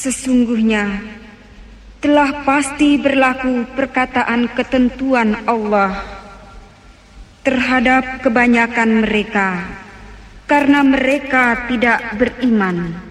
Sesungguhnya telah pasti berlaku perkataan ketentuan Allah terhadap kebanyakan mereka karena mereka tidak beriman.